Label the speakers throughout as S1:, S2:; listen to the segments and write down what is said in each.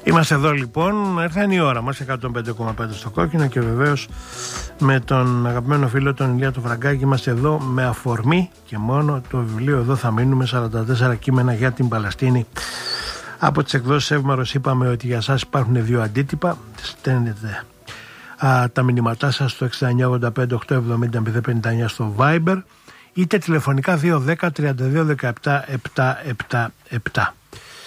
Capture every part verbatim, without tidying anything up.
S1: Είμαστε εδώ λοιπόν, έρθανε η ώρα μας, εκατόν πέντε κόμμα πέντε στο κόκκινο, και βεβαίως με τον αγαπημένο φίλο τον Ηλία του Φραγκάκη είμαστε εδώ με αφορμή και μόνο το βιβλίο «Εδώ θα μείνουμε, σαράντα τέσσερα κείμενα για την Παλαιστίνη». Από τις εκδόσεις Εύμαρος είπαμε ότι για σας υπάρχουν δύο αντίτυπα. Στέλνετε α, τα μηνύματά σας στο εξήντα εννιά ογδόντα πέντε οκτακόσια εβδομήντα μηδέν πενήντα εννιά στο Viber, είτε τηλεφωνικά δύο δέκα τριάντα δύο δεκαεπτά επτακόσια εβδομήντα επτά.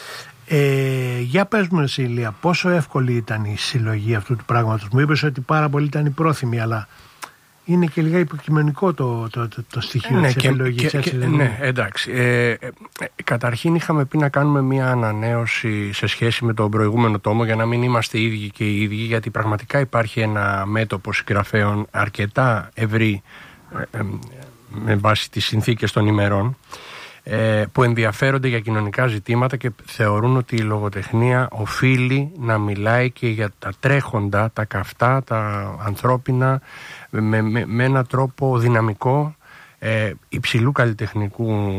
S1: Ε, για πες μου εσύ, Ηλία, πόσο εύκολη ήταν η συλλογή αυτού του πράγματος? Μου είπες ότι πάρα πολύ ήταν οι πρόθυμοι, αλλά είναι και λίγα υποκειμενικό το, το, το, το στοιχείο, ε, ναι, της επιλογής. Και,
S2: και, και, ναι, εντάξει. Ε, ε, καταρχήν είχαμε πει να κάνουμε μια ανανέωση σε σχέση με τον προηγούμενο τόμο, για να μην είμαστε οι ίδιοι και οι ίδιοι, γιατί πραγματικά υπάρχει ένα μέτωπο συγγραφέων αρκετά ευρύ ε, ε, με βάση τις συνθήκες των ημερών, που ενδιαφέρονται για κοινωνικά ζητήματα και θεωρούν ότι η λογοτεχνία οφείλει να μιλάει και για τα τρέχοντα, τα καυτά, τα ανθρώπινα, με, με, με έναν τρόπο δυναμικό, ε, υψηλού καλλιτεχνικού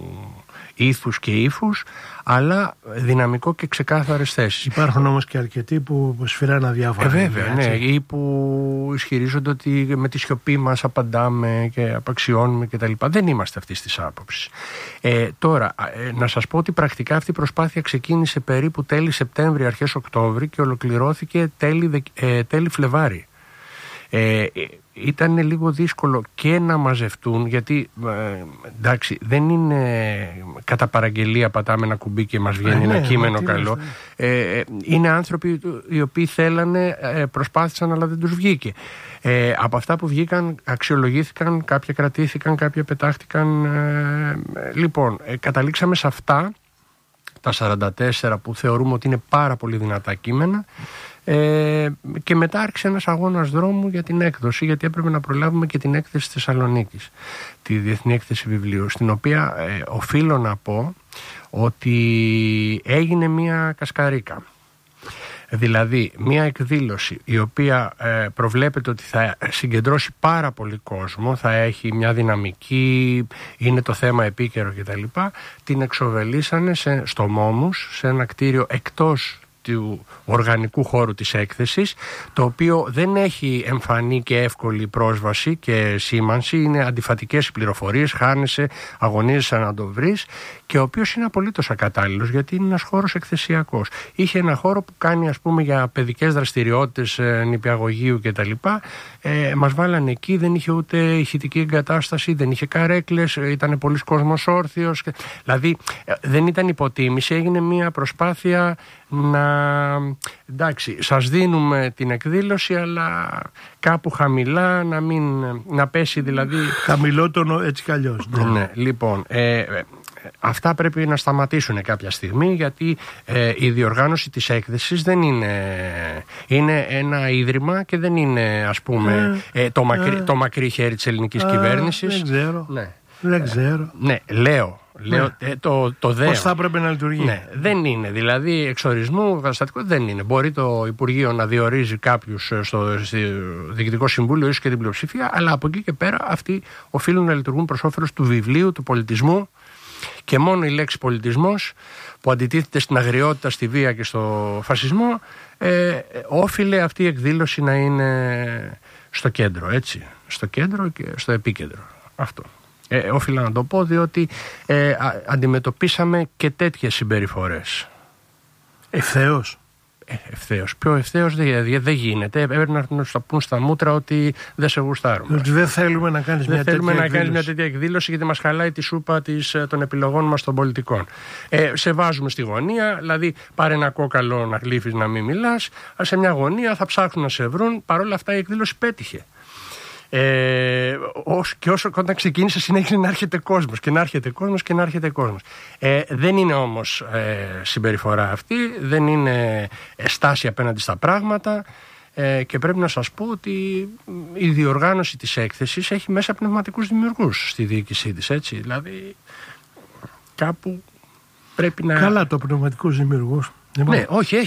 S2: ήθους και ύφους, αλλά δυναμικό και ξεκάθαρες θέσεις.
S1: Υπάρχουν όμως και αρκετοί που σφυράνε αδιάφορα.
S2: Ε, βέβαια, ναι, ή που ισχυρίζονται ότι με τη σιωπή μας απαντάμε και απαξιώνουμε κτλ. Δεν είμαστε αυτής της άποψης. Ε, τώρα, ε, να σας πω ότι πρακτικά αυτή η προσπάθεια ξεκίνησε περίπου τέλη Σεπτέμβρη, αρχές Οκτώβρη και ολοκληρώθηκε τέλη, ε, τέλη Φλεβάρη. Ε, ήταν λίγο δύσκολο και να μαζευτούν, γιατί ε, εντάξει, δεν είναι κατά παραγγελία πατάμε ένα κουμπί και μας βγαίνει ε, ένα ναι, κείμενο καλό. Ε, είναι άνθρωποι οι οποίοι θέλανε, ε, προσπάθησαν, αλλά δεν τους βγήκε. Ε, από αυτά που βγήκαν αξιολογήθηκαν, κάποια κρατήθηκαν, κάποια πετάχτηκαν. Ε, λοιπόν, ε, καταλήξαμε σε αυτά τα σαράντα τέσσερα που θεωρούμε ότι είναι πάρα πολύ δυνατά κείμενα. Ε, και μετά άρχισε ένας αγώνας δρόμου για την έκδοση, γιατί έπρεπε να προλάβουμε και την έκθεση της Θεσσαλονίκης, τη Διεθνή Έκθεση Βιβλίου, στην οποία ε, οφείλω να πω ότι έγινε μια κασκαρίκα. Δηλαδή μια εκδήλωση η οποία ε, προβλέπεται ότι θα συγκεντρώσει πάρα πολύ κόσμο, θα έχει μια δυναμική, είναι το θέμα επίκαιρο κτλ. Την εξοβελήσανε σε, στο Μόμους, σε ένα κτίριο εκτός του οργανικού χώρου της έκθεσης, το οποίο δεν έχει εμφανή και εύκολη πρόσβαση και σήμανση, είναι αντιφατικές οι πληροφορίες, χάνεσαι, αγωνίζεσαι να το βρεις, και ο οποίος είναι απολύτως ακατάλληλος, γιατί είναι ένας χώρος εκθεσιακός. Είχε ένα χώρο που κάνει, ας πούμε, για παιδικές δραστηριότητες, νηπιαγωγείου κτλ. Ε, μας βάλανε εκεί, δεν είχε ούτε ηχητική εγκατάσταση, δεν είχε καρέκλες, ήταν πολλής κόσμος όρθιος. Δηλαδή δεν ήταν υποτίμηση, έγινε μια προσπάθεια να, εντάξει, σας δίνουμε την εκδήλωση, αλλά κάπου χαμηλά, να μην, να πέσει δηλαδή.
S1: Χαμηλότερο έτσι κι αλλιώς.
S2: Ναι, ναι, λοιπόν, ε, αυτά πρέπει να σταματήσουν κάποια στιγμή, γιατί ε, η διοργάνωση της έκθεσης δεν είναι, είναι ένα ίδρυμα και δεν είναι, ας πούμε, ε, ε, το, μακρύ, ε, το μακρύ χέρι της ελληνικής ε, κυβέρνησης.
S1: Δεν ξέρω.
S2: Ναι.
S1: Δεν ξέρω.
S2: Ε, ναι, λέω. Λέω, ναι. ε, το, το δέο.
S1: Πώς θα έπρεπε να λειτουργεί.
S2: Ναι, δεν είναι. Δηλαδή, εξορισμού καταστατικό δεν είναι. Μπορεί το Υπουργείο να διορίζει κάποιους στο, στο Διοικητικό Συμβούλιο, ίσως και την πλειοψηφία, αλλά από εκεί και πέρα αυτοί οφείλουν να λειτουργούν προς όφελος του βιβλίου, του πολιτισμού, και μόνο η λέξη πολιτισμός, που αντιτίθεται στην αγριότητα, στη βία και στο φασισμό, ε, όφιλε αυτή η εκδήλωση να είναι στο κέντρο, έτσι. Στο κέντρο και στο επίκεντρο. Αυτό. Ε, όφιλα να το πω, διότι ε, α, αντιμετωπίσαμε και τέτοιες συμπεριφορές.
S1: Ευθέως.
S2: Ε, ευθέως. Πιο ευθέως δεν δε γίνεται. Έπρεπε να έρθουν να σου πούν στα μούτρα ότι δεν σε γουστάρουμε.
S1: Ότι δεν θέλουμε να κάνεις, μια,
S2: θέλουμε
S1: τέτοια
S2: να κάνεις μια τέτοια εκδήλωση, γιατί μας χαλάει τη σούπα της, των επιλογών μας των πολιτικών. Ε, σε βάζουμε στη γωνία, δηλαδή πάρε ένα κόκαλο να γλύφεις, να μην μιλάς. Σε μια γωνία θα ψάχνουν να σε βρουν. Παρ' όλα αυτά η εκδήλωση πέτυχε. Ε, ως, και όσο όταν ξεκίνησε συνέχισε να έρχεται κόσμος και να έρχεται κόσμος και να έρχεται κόσμος. Ε, δεν είναι όμως ε, συμπεριφορά αυτή, δεν είναι στάση απέναντι στα πράγματα, ε, και πρέπει να σας πω ότι η διοργάνωση της έκθεσης έχει μέσα πνευματικούς δημιουργούς στη διοίκησή της, έτσι, δηλαδή κάπου πρέπει να...
S1: Καλά, το πνευματικούς δημιουργούς.
S2: Ναι, όχι, έχει,